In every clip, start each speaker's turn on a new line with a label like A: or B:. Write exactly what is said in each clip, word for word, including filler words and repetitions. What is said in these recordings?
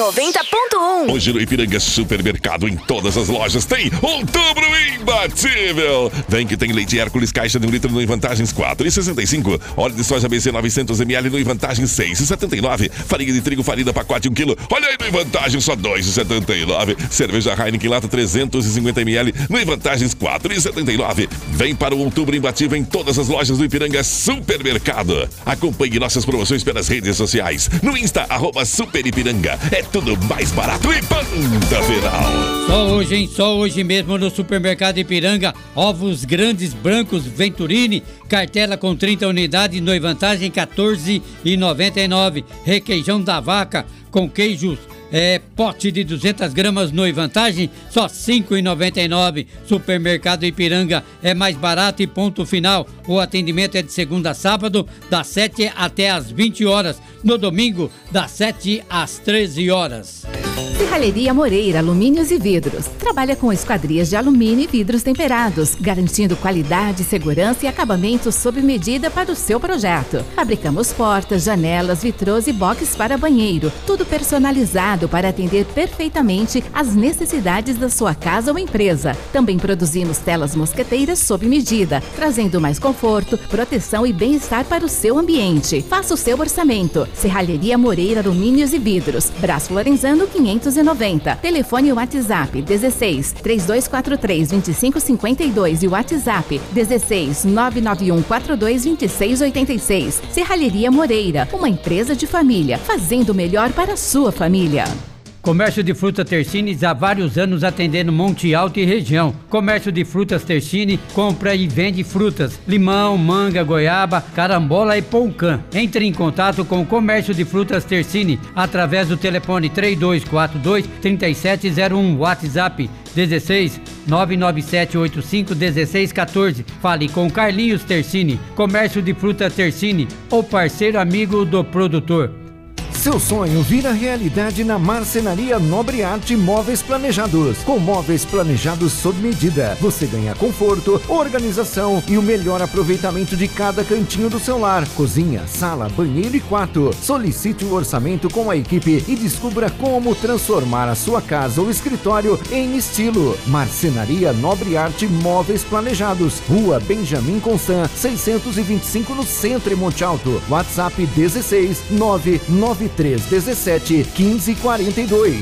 A: noventa ponto um.
B: Hoje no Ipiranga Supermercado, em todas as lojas, tem Outubro Imbatível. Vem que tem leite Hércules, caixa de um litro no Vantagens quatro e sessenta e cinco. Óleo de soja B C novecentos mililitros no Vantagens seis e setenta e nove. Farinha de trigo Farina pacote um quilo. Olha aí no Vantagens só dois e setenta e nove. Cerveja Heineken lata trezentos e cinquenta mililitros no Vantagens quatro e setenta e nove. Vem para o Outubro Imbatível em todas as lojas do Ipiranga Supermercado. Acompanhe nossas promoções pelas redes sociais. No Insta, arroba Super Ipiranga. É tudo mais barato e ponta final.
C: Só hoje, hein? Só hoje mesmo no Supermercado Ipiranga. Ovos grandes brancos Venturini. Cartela com trinta unidades, Noivantagem quatorze e noventa e nove. Requeijão da vaca com queijos. É, pote de duzentas gramas Noivantagem, só cinco e noventa e nove. Supermercado Ipiranga é mais barato e ponto final. O atendimento é de segunda a sábado, das sete até às vinte horas. No domingo, das sete às treze horas.
D: Serralheria Moreira Alumínios e Vidros. Trabalha com esquadrias de alumínio e vidros temperados, garantindo qualidade, segurança e acabamento sob medida para o seu projeto. Fabricamos portas, janelas, vitrôs e boxes para banheiro. Tudo personalizado para atender perfeitamente às necessidades da sua casa ou empresa. Também produzimos telas mosqueteiras sob medida, trazendo mais conforto, proteção e bem-estar para o seu ambiente. Faça o seu orçamento. Serralheria Moreira Alumínios e Vidros. Braço Lorenzano quinhentos e noventa. Telefone WhatsApp dezesseis, três dois quatro três, vinte e cinco cinquenta e dois e WhatsApp dezesseis, nove nove um quatro dois, vinte e seis oitenta e seis. Serralheria Moreira, uma empresa de família, fazendo o melhor para a sua família.
C: Comércio de frutas Tersini há vários anos atendendo Monte Alto e região. Comércio de frutas Tersini compra e vende frutas, limão, manga, goiaba, carambola e poucã. Entre em contato com o Comércio de Frutas Tersini através do telefone três dois quatro dois, três sete zero um, WhatsApp dezesseis, nove nove sete oito cinco, dezesseis quatorze. Fale com Carlinhos Tersini. Comércio de frutas Tersini, o parceiro amigo do produtor.
E: Seu sonho vira realidade na Marcenaria Nobre Arte Móveis Planejados. Com móveis planejados sob medida, você ganha conforto, organização e o melhor aproveitamento de cada cantinho do seu lar. Cozinha, sala, banheiro e quarto. Solicite o orçamento com a equipe e descubra como transformar a sua casa ou escritório em estilo. Marcenaria Nobre Arte Móveis Planejados. Rua Benjamin Constant, seiscentos e vinte e cinco no centro e Monte Alto. WhatsApp dezesseis, nove nove três dezessete, quinze quarenta e dois.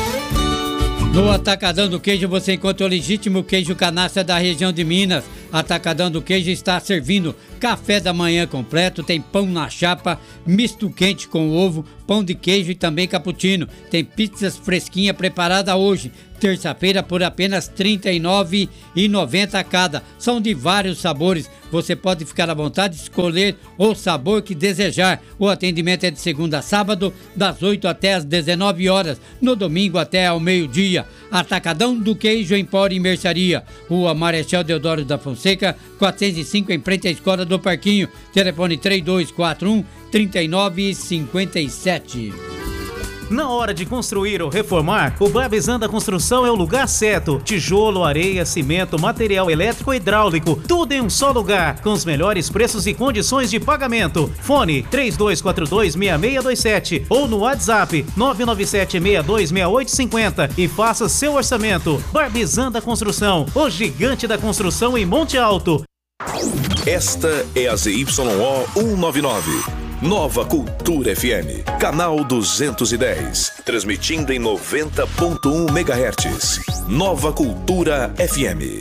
C: No Atacadão do Queijo você encontra o legítimo queijo canastra da região de Minas. Atacadão do Queijo está servindo café da manhã completo, tem pão na chapa, misto quente com ovo, pão de queijo e também cappuccino. Tem pizzas fresquinha preparada hoje, terça-feira, por apenas trinta e nove reais e noventa centavos cada. São de vários sabores, você pode ficar à vontade de escolher o sabor que desejar. O atendimento é de segunda a sábado, das oito até as dezenove horas, no domingo até ao meio-dia. Atacadão do Queijo, Empório e Mercearia, Rua Marechal Deodoro da Fonseca, quatrocentos e cinco, em frente à Escola do Parquinho. Telefone três dois quatro um, trinta e nove cinquenta e sete.
F: Na hora de construir ou reformar, o Barbizanda Construção é o lugar certo. Tijolo, areia, cimento, material elétrico e hidráulico, tudo em um só lugar, com os melhores preços e condições de pagamento. Fone três dois quatro dois, seis seis dois sete ou no WhatsApp nove nove sete, seis dois seis oito cinco zero e faça seu orçamento. Barbizanda Construção, o gigante da construção em Monte Alto.
G: Esta é a Z Y O cento e noventa e nove. Nova Cultura F M, canal duzentos e dez, transmitindo em noventa ponto um megahertz. Nova Cultura F M.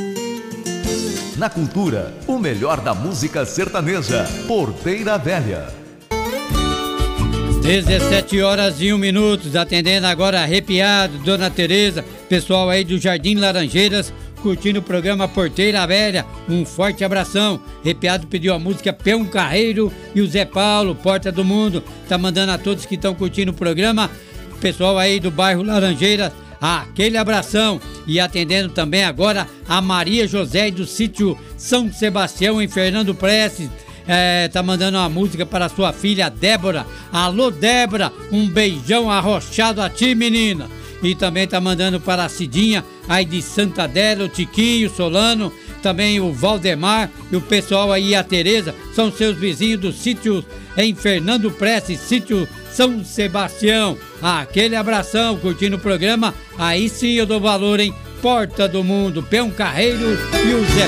H: Na cultura, o melhor da música sertaneja. Porteira Velha.
C: dezessete horas e um minuto, atendendo agora Arrepiado, Dona Tereza, pessoal aí do Jardim Laranjeiras, curtindo o programa Porteira Velha. Um forte abração. Arrepiado pediu a música Peão Carreiro e o Zé Paulo, Porta do Mundo. Tá mandando a todos que estão curtindo o programa. Pessoal aí do bairro Laranjeiras, aquele abração. E atendendo também agora a Maria José do sítio São Sebastião, em Fernando Prestes. É, tá mandando uma música para sua filha Débora. Alô, Débora, um beijão arrochado a ti, menina. E também tá mandando para a Cidinha, aí de Santa Adélia, o Tiquinho, Solano. também o Valdemar e o pessoal aí, a Tereza, são seus vizinhos do sítio em Fernando Prestes, sítio São Sebastião. Ah, aquele abração, curtindo o programa. Aí sim eu dou valor, hein? Porta do Mundo, Peão Carreiro e o Zé